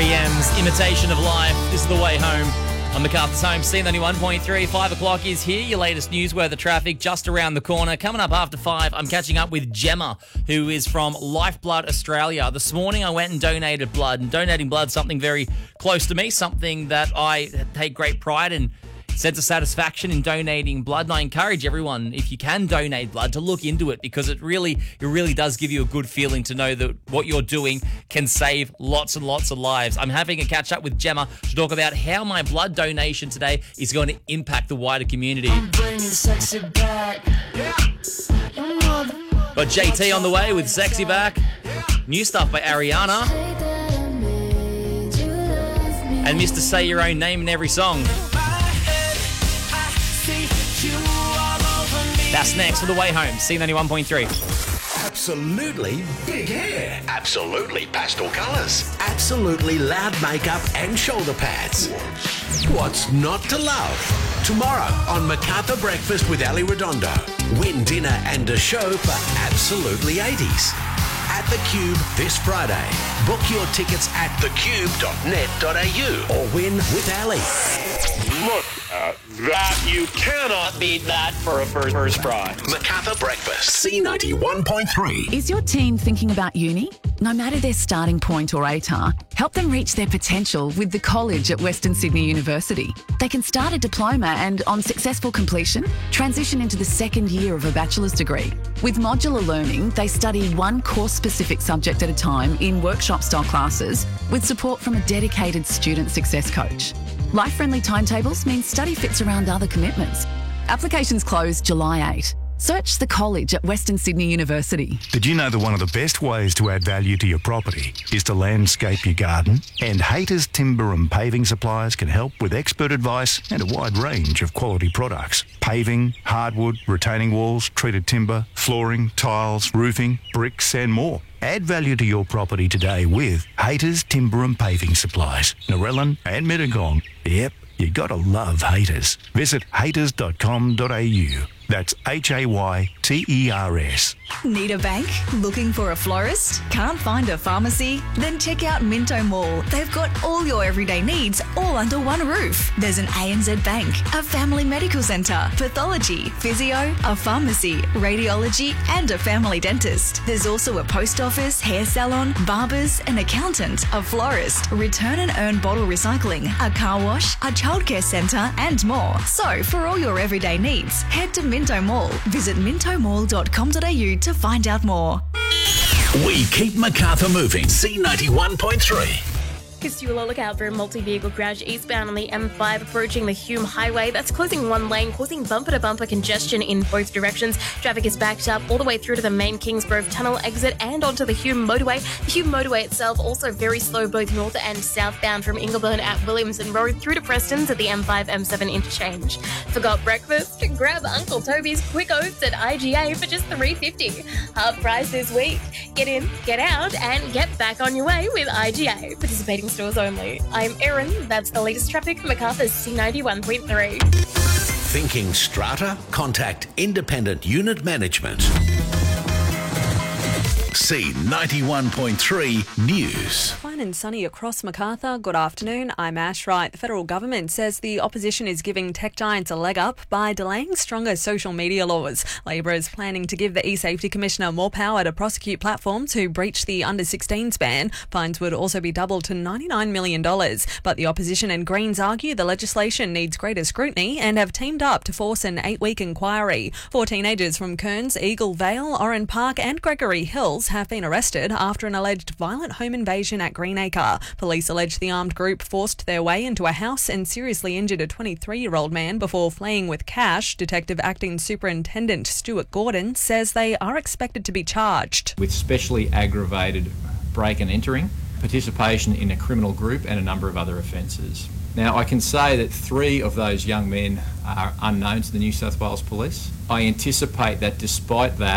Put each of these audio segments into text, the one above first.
R.E.M's Imitation of Life. This is The Way Home on MacArthur's Home. C91.3, 5 o'clock is here. Your latest news, weather, traffic just around the corner. Coming up after 5, I'm catching up with Gemma, who is from Lifeblood Australia. This morning I went and donated blood. And donating blood is something very close to me, something that I take great pride in. Sense of satisfaction in donating blood, and I encourage everyone, if you can donate blood, to look into it, because it really does give you a good feeling to know that what you're doing can save lots and lots of lives. I'm having a catch up with Gemma to talk about how my blood donation today is going to impact the wider community. Got JT on the way with Sexy Back, new stuff by Ariana, and Mr. Say Your Own Name in every song. That's next for The Way Home, C91.3. Absolutely big hair. Absolutely pastel colours. Absolutely loud makeup and shoulder pads. What's not to love? Tomorrow on MacArthur Breakfast with Ali Redondo. Win dinner and a show for Absolutely 80s. At The Cube this Friday. Book your tickets at thecube.net.au or win with Ali. Look at that. You cannot beat that for a first prize. MacArthur Breakfast, C91.3. Is your teen thinking about uni? No matter their starting point or ATAR, help them reach their potential with the college at Western Sydney University. They can start a diploma and, on successful completion, transition into the second year of a bachelor's degree. With modular learning, they study one course-specific subject at a time in workshop-style classes with support from a dedicated student success coach. Life-friendly timetables mean study fits around other commitments. Applications close July 8. Search the college at Western Sydney University. Did you know that one of the best ways to add value to your property is to landscape your garden? And Haters Timber and Paving Suppliers can help with expert advice and a wide range of quality products. Paving, hardwood, retaining walls, treated timber, flooring, tiles, roofing, bricks and more. Add value to your property today with Haters Timber and Paving Supplies, Narellan and Mittagong. Yep, you gotta love Haters. Visit haters.com.au. That's HAYTERS. Need a bank? Looking for a florist? Can't find a pharmacy? Then check out Minto Mall. They've got all your everyday needs all under one roof. There's an ANZ Bank, a family medical centre, pathology, physio, a pharmacy, radiology and a family dentist. There's also a post office, hair salon, barbers, an accountant, a florist, return and earn bottle recycling, a car wash, a childcare centre and more. So for all your everyday needs, head to Minto Mall. Visit mintomall.com.au to find out more. We keep MacArthur moving. C91.3. Castula, look out for a multi-vehicle crash eastbound on the M5 approaching the Hume Highway. That's closing one lane, causing bumper-to-bumper congestion in both directions. Traffic is backed up all the way through to the main Kingsgrove Tunnel exit and onto the Hume Motorway. The Hume Motorway itself also very slow both north and southbound from Ingleburn at Williamson Road through to Preston's at the M5-M7 interchange. Forgot breakfast? Grab Uncle Toby's Quick Oats at IGA for just $3.50. Half price this week. Get in, get out, and get back on your way with IGA. Participating stores only. I'm Erin. That's the latest traffic from MacArthur's C91.3. Thinking strata? Contact Independent Unit Management. C91.3 News. Fine and sunny across MacArthur. Good afternoon. I'm Ash Wright. The federal government says the opposition is giving tech giants a leg up by delaying stronger social media laws. Labor is planning to give the eSafety Commissioner more power to prosecute platforms who breach the under-16s ban. Fines would also be doubled to $99 million. But the opposition and Greens argue the legislation needs greater scrutiny and have teamed up to force an 8-week inquiry. 4 teenagers from Kearns, Eagle Vale, Oran Park and Gregory Hills have been arrested after an alleged violent home invasion at Greenacre. Police allege the armed group forced their way into a house and seriously injured a 23-year-old man before fleeing with cash. Detective Acting Superintendent Stuart Gordon says they are expected to be charged with specially aggravated break and entering, participation in a criminal group and a number of other offences. Now, I can say that 3 of those young men are unknown to the New South Wales Police. I anticipate that despite that,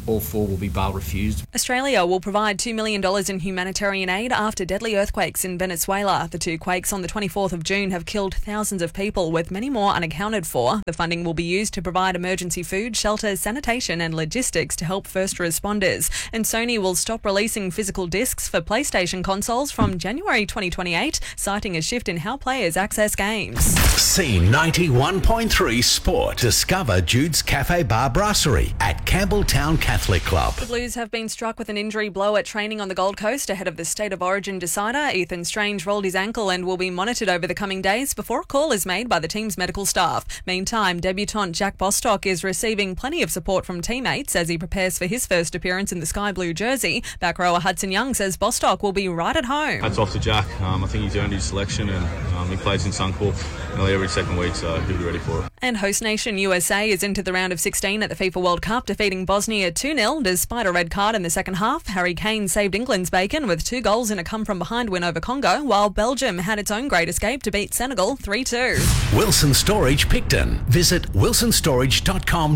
All 4 will be bail refused. Australia will provide $2 million in humanitarian aid after deadly earthquakes in Venezuela. The 2 quakes on the 24th of June have killed thousands of people, with many more unaccounted for. The funding will be used to provide emergency food, shelter, sanitation and logistics to help first responders. And Sony will stop releasing physical discs for PlayStation consoles from January 2028, citing a shift in how players access games. C91.3 Sport. Discover Jude's Cafe Bar Brasserie at Campbelltown Catholic Club. The Blues have been struck with an injury blow at training on the Gold Coast ahead of the State of Origin decider. Ethan Strange rolled his ankle and will be monitored over the coming days before a call is made by the team's medical staff. Meantime, debutant Jack Bostock is receiving plenty of support from teammates as he prepares for his first appearance in the sky blue jersey. Back rower Hudson Young says Bostock will be right at home. Hats off to Jack. I think he's earned his selection and he plays in Suncorp nearly every second week, so he'll be ready for it. And host nation USA is into the round of 16 at the FIFA World Cup, defeating Bosnia 2-0 despite a red card in the second half. Harry Kane saved England's bacon with 2 goals in a come-from-behind win over Congo, while Belgium had its own great escape to beat Senegal 3-2. Wilson Storage Picton. Visit wilsonstorage.com.au.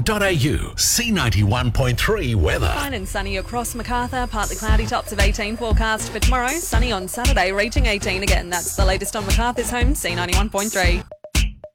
C91.3 weather. Fine and sunny across Macarthur, partly cloudy, tops of 18 forecast for tomorrow. Sunny on Saturday, reaching 18 again. That's the latest on Macarthur's home, C91.3.